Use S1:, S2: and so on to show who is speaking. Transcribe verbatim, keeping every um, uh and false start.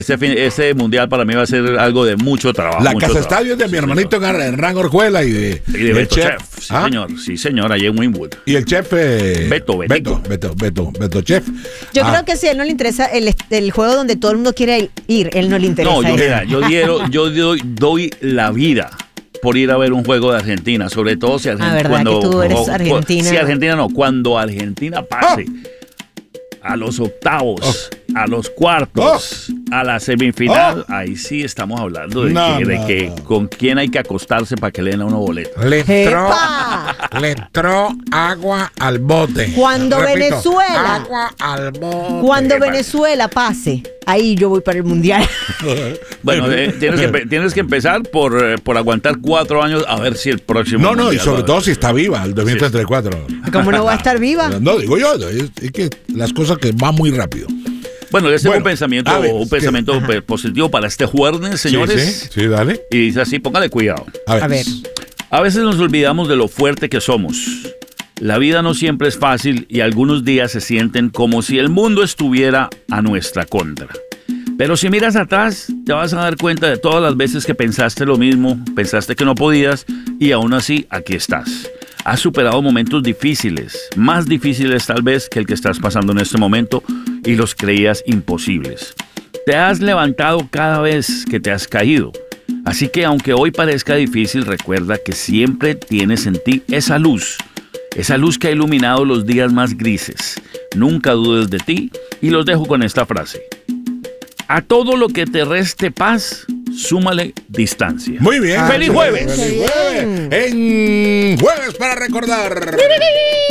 S1: Ese, fin- ese mundial para mí va a ser algo de mucho trabajo.
S2: La
S1: mucho
S2: casa
S1: trabajo.
S2: estadio es de
S1: Sí,
S2: mi
S1: señor.
S2: hermanito Hernán Orjuela y de,
S1: Y de
S2: el
S1: Beto
S2: chef.
S1: Chef. Sí,
S2: ¿Ah?
S1: señor. Sí, señor. Allí en Winwood.
S2: Y el chef eh,
S1: Beto, Betico.
S2: Beto, Beto, Beto, Beto Chef.
S3: Yo
S2: Ah,
S3: creo que si a él no le interesa el, el juego donde todo el mundo quiere ir, él no le interesa.
S1: No, yo,
S3: ir.
S1: mira, yo, diero- yo doy, doy la vida por ir a ver un juego de Argentina, sobre todo si Argentina.
S3: Ah, ¿verdad
S1: cuando,
S3: que tú eres
S1: o- o-
S3: argentina?
S1: Si Argentina no, cuando Argentina pase a los octavos, a los cuartos, a la semifinal, ahí sí estamos hablando de,
S2: No,
S1: que, de
S2: no,
S1: que
S2: no.
S1: con quién hay que acostarse para que le den a uno boleto.
S2: Le entró,
S3: ¡Epa!
S2: le entró agua al bote.
S3: Cuando
S2: Repito,
S3: Venezuela-
S2: Agua al bote.
S3: Cuando
S1: Epa.
S3: Venezuela pase, ahí yo voy para el mundial.
S1: Bueno, eh, tienes, que, empe- tienes que empezar por, eh, por aguantar cuatro años a ver si el próximo.
S2: No, no, y
S1: mundial
S2: sobre
S1: va-
S2: todo si está viva, el dos mil treinta y cuatro.
S3: ¿Cómo no va a estar viva?
S2: No, digo yo, es, es que las cosas que van muy rápido.
S1: Bueno, ese es
S2: Bueno,
S1: un pensamiento,
S2: a ver,
S1: un
S2: es que-
S1: pensamiento pe- positivo para este jueves, señores.
S2: Sí, sí, sí, dale.
S1: Y dice así, póngale cuidado.
S2: A ver.
S3: A ver.
S1: A veces nos olvidamos de lo fuerte que somos. La vida no siempre es fácil y algunos días se sienten como si el mundo estuviera a nuestra contra. Pero si miras atrás, te vas a dar cuenta de todas las veces que pensaste lo mismo, pensaste que no podías y aún así aquí estás. Has superado momentos difíciles, más difíciles tal vez que el que estás pasando en este momento y los creías imposibles. Te has levantado cada vez que te has caído. Así que aunque hoy parezca difícil, recuerda que siempre tienes en ti esa luz, esa luz que ha iluminado los días más grises. Nunca dudes de ti y los dejo con esta frase. A todo lo que te reste paz, súmale distancia.
S2: Muy bien.
S1: ¡Feliz jueves!
S2: ¡Feliz jueves! En Jueves para Recordar.